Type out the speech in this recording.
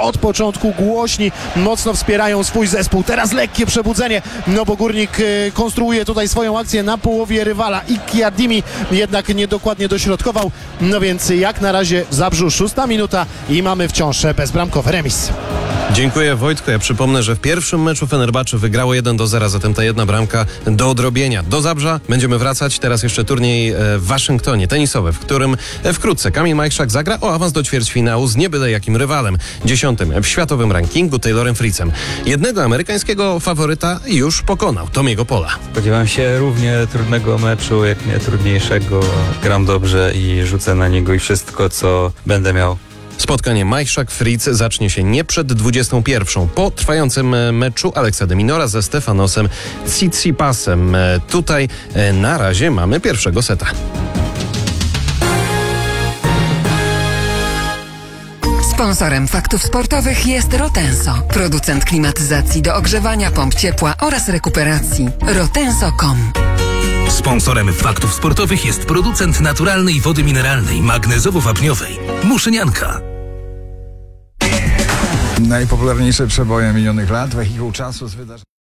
od początku głośni, mocno wspierają swój zespół. Teraz lekkie przebudzenie, no bo Górnik konstruuje tutaj swoją akcję na połowie rywala. Ikiadimi jednak niedokładnie dośrodkował, no więc jak na razie w Zabrzu 6. minuta i mamy wciąż bezbramkowy remis. Dziękuję, Wojtku. Ja przypomnę, że w pierwszym meczu Fenerbahce wygrało 1-0, zatem ta jedna bramka do odrobienia. Do Zabrza będziemy wracać. Teraz jeszcze turniej w Waszyngtonie, tenisowy, w którym wkrótce Kamil Majchrzak zagra o awans do ćwierćfinału z nie byle jakim rywalem. 10. w światowym rankingu Taylorem Fritzem. Jednego amerykańskiego faworyta już pokonał, Tomiego Pola. Spodziewałem się równie trudnego meczu, jak nie trudniejszego. Gram dobrze i rzucę na niego i wszystko, co będę miał. Spotkanie Majchrzak-Fritz zacznie się nie przed 21. Po trwającym meczu Aleksa de Minora ze Stefanosem Tsitsipasem. Tutaj na razie mamy pierwszego seta. Sponsorem Faktów Sportowych jest Rotenso, producent klimatyzacji do ogrzewania, pomp ciepła oraz rekuperacji. Rotenso.com. Sponsorem Faktów Sportowych jest producent naturalnej wody mineralnej magnezowo-wapniowej Muszynianka. Najpopularniejsze przeboje minionych lat, wehikuł czasu z wydarzeń.